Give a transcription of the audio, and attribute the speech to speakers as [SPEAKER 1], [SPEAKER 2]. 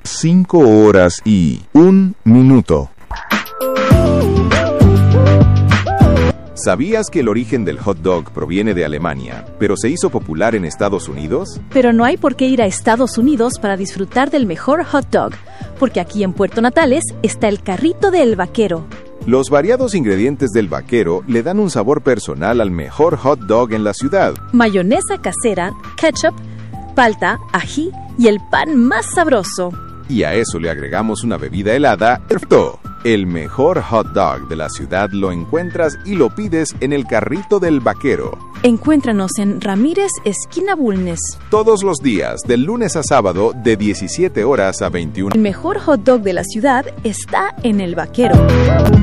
[SPEAKER 1] 5 horas y 1 minuto. ¿Sabías que el origen del hot dog proviene de Alemania, pero se hizo popular en Estados Unidos?
[SPEAKER 2] Pero no hay por qué ir a Estados Unidos para disfrutar del mejor hot dog, porque aquí en Puerto Natales está el carrito del Vaquero.
[SPEAKER 1] Los variados ingredientes del Vaquero le dan un sabor personal al mejor hot dog en la ciudad.
[SPEAKER 2] Mayonesa casera, ketchup, palta, ají y el pan más sabroso.
[SPEAKER 1] Y a eso le agregamos una bebida helada, el mejor hot dog de la ciudad lo encuentras y lo pides en el carrito del Vaquero.
[SPEAKER 2] Encuéntranos en Ramírez, esquina Bulnes.
[SPEAKER 1] Todos los días, del lunes a sábado, de 17 horas a 21.
[SPEAKER 2] El mejor hot dog de la ciudad está en el Vaquero.